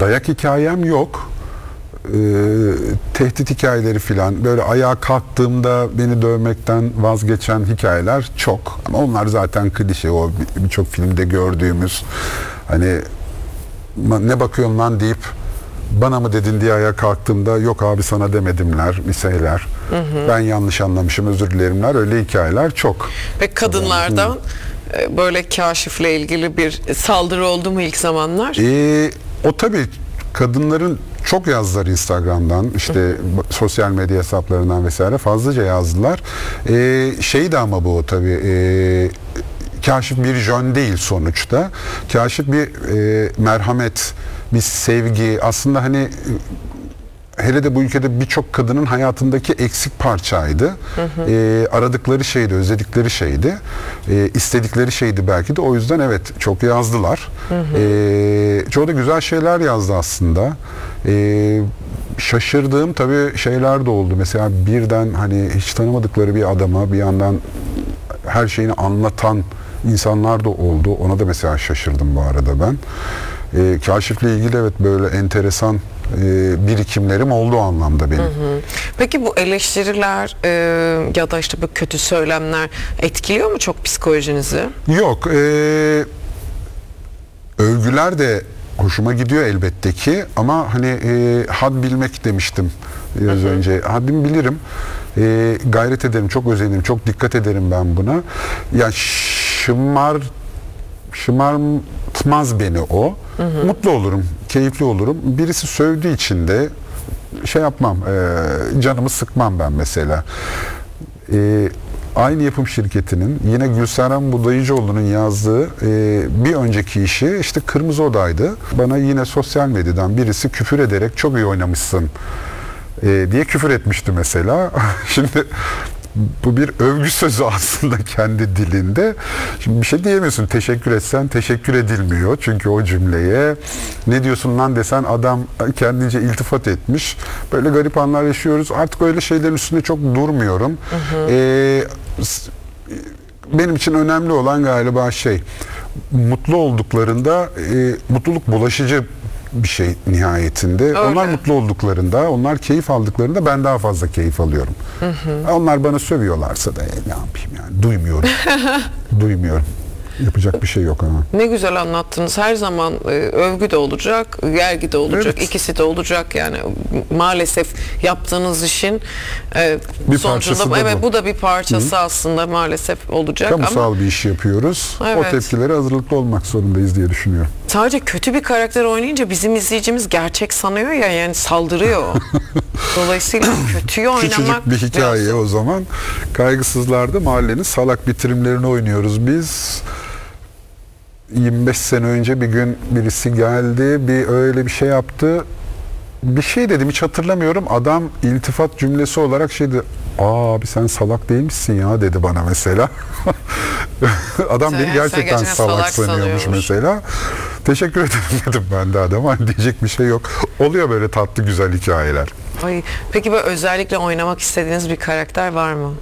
dayak hikayem yok. Tehdit hikayeleri filan, böyle ayağa kalktığımda beni dövmekten vazgeçen hikayeler çok. Ama onlar zaten klişe, o birçok filmde gördüğümüz, hani ne bakıyorsun lan deyip bana mı dedin diye ayağa kalktığımda yok abi sana demedimler, miseyler. Ben yanlış anlamışım, özür dilerimler, öyle hikayeler çok. Ve kadınlardan böyle kaşifle ilgili bir saldırı oldu mu ilk zamanlar? O tabii kadınların çok yazdılar Instagram'dan, işte sosyal medya hesaplarından vesaire fazlaca yazdılar. Şeydi ama bu tabii kaşif bir jön değil sonuçta. Kaşif bir merhamet, bir sevgi. Aslında hani hele de bu ülkede birçok kadının hayatındaki eksik parçaydı. Aradıkları şeydi, özledikleri şeydi. İstedikleri şeydi belki de. O yüzden evet çok yazdılar. Çoğu da güzel şeyler yazdı aslında. Şaşırdığım tabii şeyler de oldu. Mesela birden hani hiç tanımadıkları bir adama bir yandan her şeyini anlatan insanlar da oldu. Ona da mesela şaşırdım bu arada ben. Kaşifle ilgili evet böyle enteresan birikimlerim oldu o anlamda benim. Peki bu eleştiriler ya da işte bu kötü söylemler etkiliyor mu çok psikolojinizi? Yok. Övgüler de hoşuma gidiyor elbette ki ama hani had bilmek demiştim biraz önce. Haddimi bilirim. Gayret ederim, çok özenirim, çok dikkat ederim ben buna. Ya şımartmaz beni o. Mutlu olurum, keyifli olurum. Birisi sövdüğü için de şey yapmam, canımı sıkmam ben mesela. Aynı yapım şirketinin yine Gülseren Budayıcıoğlu'nun yazdığı bir önceki işi işte Kırmızı Oda'ydı. Bana yine sosyal medyadan birisi küfür ederek çok iyi oynamışsın diye küfür etmişti mesela. Şimdi bu bir övgü sözü aslında kendi dilinde. Şimdi bir şey diyemiyorsun. Teşekkür etsen teşekkür edilmiyor. Çünkü o cümleye ne diyorsun lan desen adam kendince iltifat etmiş. Böyle garip anlar yaşıyoruz. Artık öyle şeylerin üstünde çok durmuyorum. Benim için önemli olan galiba mutlu olduklarında mutluluk bulaşıcı bir şey nihayetinde. Öyle. Onlar mutlu olduklarında, onlar keyif aldıklarında ben daha fazla keyif alıyorum. Onlar bana sövüyorlarsa da ne yapayım yani, duymuyorum. Duymuyorum. Yapacak bir şey yok ama. Ne güzel anlattınız. Her zaman övgü de olacak, yergi de olacak. Evet. İkisi de olacak yani. Maalesef yaptığınız işin bir sonucunda evet bu da bir parçası aslında maalesef olacak. Kamusal bir iş yapıyoruz. Evet. O tepkilere hazırlıklı olmak zorundayız diye düşünüyorum. Sadece kötü bir karakter oynayınca bizim izleyicimiz gerçek sanıyor ya, yani saldırıyor. Dolayısıyla kötüyü oynamak küçücük bir hikaye lazım. O zaman Kaygısızlar'da mahallenin salak bitirimlerini oynuyoruz biz. 25 sene önce bir gün birisi geldi, öyle bir şey yaptı. Bir şey dedim, hiç hatırlamıyorum. Adam iltifat cümlesi olarak şeydi. Abi sen salak değil misin ya dedi bana mesela. Adam beni gerçekten salak sanıyormuş mesela. Teşekkür ederim dedim ben de adama. Hani diyecek bir şey yok. Oluyor böyle tatlı güzel hikayeler. Ay, peki böyle özellikle oynamak istediğiniz bir karakter var mı?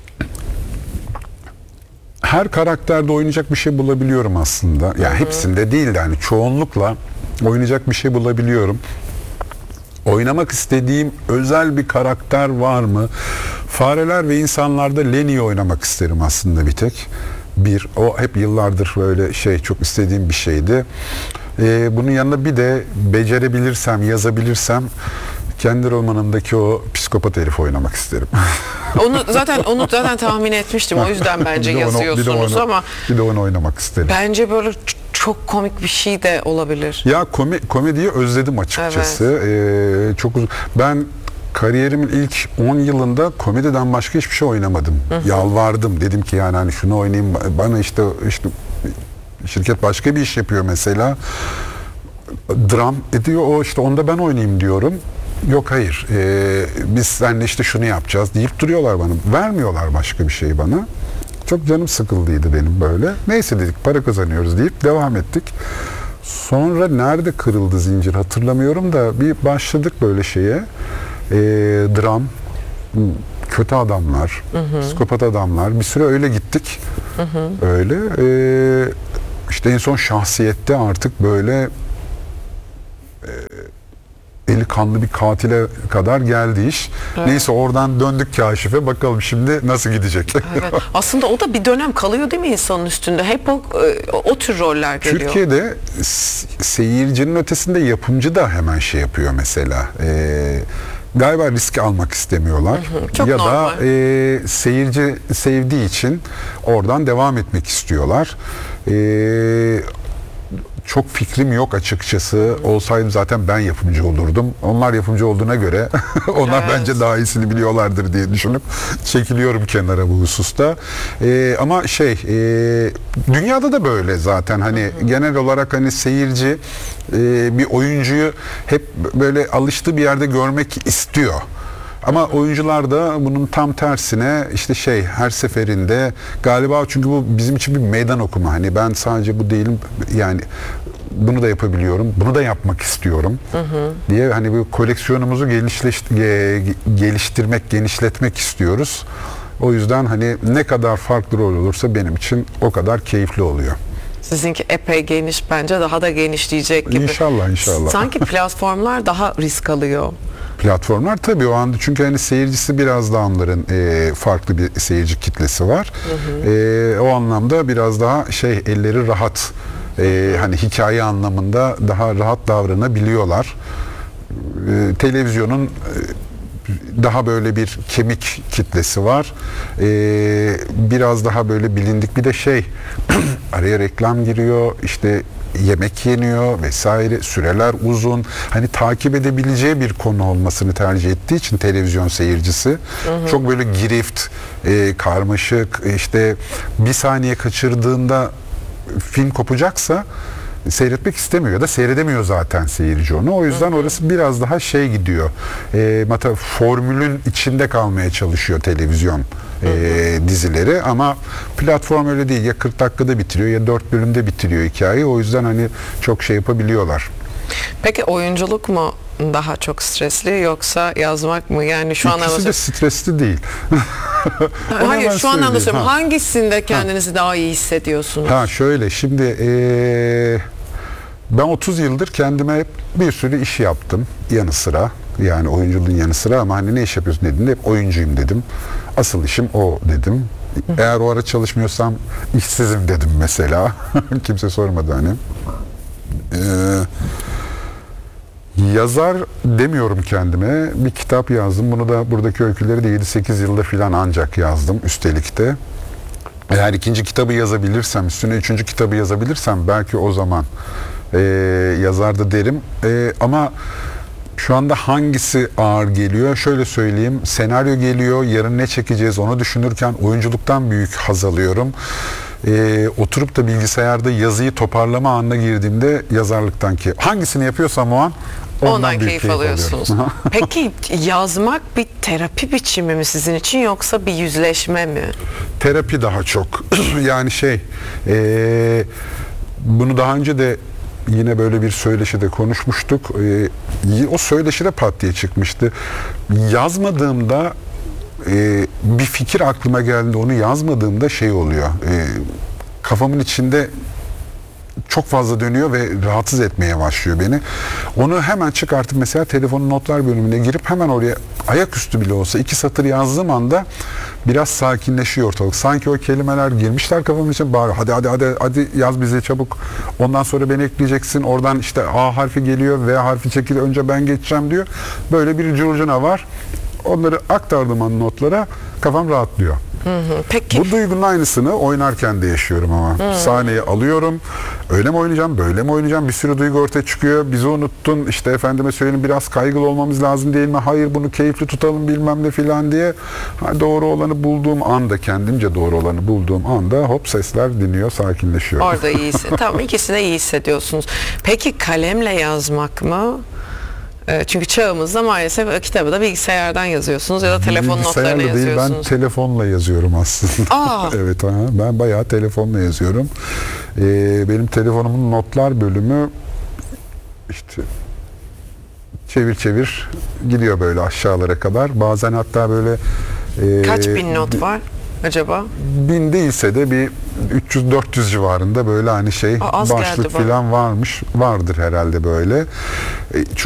Her karakterde oynayacak bir şey bulabiliyorum aslında. Yani hepsinde değil de hani çoğunlukla oynayacak bir şey bulabiliyorum. Oynamak istediğim özel bir karakter var mı? Fareler ve İnsanlar'da Lenny'yi oynamak isterim aslında bir tek. O hep yıllardır böyle çok istediğim bir şeydi. Bunun yanında bir de becerebilirsem, yazabilirsem kendi romanımdaki o psikopat herif oynamak isterim. Onu zaten tahmin etmiştim. O yüzden bence yazıyorsunuz ama bir de onu oynamak isterim. Bence böyle çok komik bir şey de olabilir. Ya komediyi özledim açıkçası. Evet. Çok uzun. Ben kariyerimin ilk 10 yılında komediden başka hiçbir şey oynamadım. Yalvardım. Dedim ki yani hani şunu oynayayım. Bana işte şirket başka bir iş yapıyor mesela. Dram ediyor o, işte onda ben oynayayım diyorum. Yok hayır. Biz seninle işte şunu yapacağız deyip duruyorlar bana. Vermiyorlar başka bir şey bana. Çok canım sıkıldıydı benim böyle. Neyse dedik, para kazanıyoruz deyip devam ettik. Sonra nerede kırıldı zincir hatırlamıyorum da bir başladık böyle şeye. Dram, kötü adamlar, psikopat adamlar. Bir süre öyle gittik. Öyle. İşte en son Şahsiyet'te artık böyle eli kanlı bir katile kadar geldi iş. Evet. Neyse oradan döndük kaşife, bakalım şimdi nasıl gidecek. Evet. Aslında o da bir dönem kalıyor değil mi insanın üstünde? Hep o tür roller geliyor. Türkiye'de seyircinin ötesinde yapımcı da hemen şey yapıyor mesela. Galiba risk almak istemiyorlar. Çok ya normal. da seyirci sevdiği için oradan devam etmek istiyorlar. Çok fikrim yok açıkçası. Olsaydım zaten ben yapımcı olurdum. Onlar yapımcı olduğuna göre onlar Evet. bence daha iyisini biliyorlardır diye düşünüp çekiliyorum kenara bu hususta. Ama dünyada da böyle zaten, hani genel olarak hani seyirci bir oyuncuyu hep böyle alıştığı bir yerde görmek istiyor. Ama oyuncular da bunun tam tersine işte her seferinde galiba, çünkü bu bizim için bir meydan okuma. Hani ben sadece bu değilim, yani bunu da yapabiliyorum, bunu da yapmak istiyorum diye hani bu koleksiyonumuzu geliştirmek, genişletmek istiyoruz. O yüzden hani ne kadar farklı rol olursa benim için o kadar keyifli oluyor. Sizinki epey geniş, bence daha da genişleyecek gibi. İnşallah, inşallah. Sanki platformlar daha risk alıyor. Platformlar tabii o anda, çünkü hani seyircisi biraz daha onların farklı bir seyirci kitlesi var. O anlamda biraz daha elleri rahat, hani hikaye anlamında daha rahat davranabiliyorlar. Televizyonun daha böyle bir kemik kitlesi var. Biraz daha böyle bilindik, bir de araya reklam giriyor, işte yemek yeniyor vesaire, süreler uzun, hani takip edebileceği bir konu olmasını tercih ettiği için televizyon seyircisi çok böyle girift, karmaşık, işte bir saniye kaçırdığında film kopacaksa seyretmek istemiyor ya da seyredemiyor zaten seyirci onu. O yüzden orası biraz daha gidiyor. Formülün içinde kalmaya çalışıyor televizyon dizileri, ama platform öyle değil. Ya 40 dakikada bitiriyor ya 4 bölümde bitiriyor hikayeyi. O yüzden hani çok yapabiliyorlar. Peki oyunculuk mu daha çok stresli yoksa yazmak mı? Yani şu an İkisi de stresli değil. Hayır, şu an anlatıyorum. Ha. Hangisinde kendinizi daha iyi hissediyorsunuz? Şöyle şimdi ben 30 yıldır kendime hep bir sürü iş yaptım yanı sıra. Yani oyunculuğun yanı sıra, ama hani ne iş yapıyorsun dediğinde hep oyuncuyum dedim. Asıl işim o dedim. Eğer o ara çalışmıyorsam işsizim dedim mesela. Kimse sormadı hani. Yazar demiyorum kendime. Bir kitap yazdım. Bunu da, buradaki öyküleri de 7-8 yılda filan ancak yazdım üstelik de. Eğer ikinci kitabı yazabilirsem, üstüne üçüncü kitabı yazabilirsem belki o zaman yazar da derim. Ama şu anda hangisi ağır geliyor? Şöyle söyleyeyim. Senaryo geliyor. Yarın ne çekeceğiz onu düşünürken oyunculuktan büyük haz alıyorum. Oturup da bilgisayarda yazıyı toparlama anına girdiğimde yazarlıktan ki hangisini yapıyorsam o an Ondan büyük keyif alıyorsunuz. alıyorum. Peki yazmak bir terapi biçimi mi sizin için, yoksa bir yüzleşme mi? Terapi daha çok. Yani bunu daha önce de yine böyle bir söyleşide konuşmuştuk. O söyleşide pat diye çıkmıştı. Yazmadığımda bir fikir aklıma geldiğinde, onu yazmadığımda oluyor. Kafamın içinde çok fazla dönüyor ve rahatsız etmeye başlıyor beni. Onu hemen çıkartıp mesela telefonun notlar bölümüne girip hemen oraya ayaküstü bile olsa 2 satır yazdığım anda biraz sakinleşiyor ortalık. Sanki o kelimeler girmişler kafamın içine, bari hadi yaz bize çabuk. Ondan sonra beni ekleyeceksin. Oradan işte A harfi geliyor, V harfi çekil, önce ben geçeceğim diyor. Böyle bir curcuna var. Onları aktardığım an notlara kafam rahatlıyor. Peki. Bu duygunun aynısını oynarken de yaşıyorum ama. Sahneye alıyorum. Öyle mi oynayacağım, böyle mi oynayacağım? Bir sürü duygu ortaya çıkıyor. Bizi unuttun. İşte efendime söyleyeyim, biraz kaygılı olmamız lazım değil mi? Hayır, bunu keyifli tutalım bilmem ne filan diye. Doğru olanı bulduğum anda, kendimce doğru olanı bulduğum anda hop sesler dinliyor, sakinleşiyor. Orada iyi Tamam, ikisini de iyi hissediyorsunuz. Peki kalemle yazmak mı? Çünkü çağımızda maalesef kitabı da bilgisayardan yazıyorsunuz ya da telefon notlarına değil, yazıyorsunuz. ben telefonla yazıyorum aslında. Evet, ben bayağı telefonla yazıyorum. Benim telefonumun notlar bölümü işte çevir gidiyor böyle aşağılara kadar. Bazen hatta böyle Kaç bin not var acaba? 1000 değilse de bir 300-400 civarında böyle hani şey az geldi başlık bana. falan vardır herhalde böyle. Çok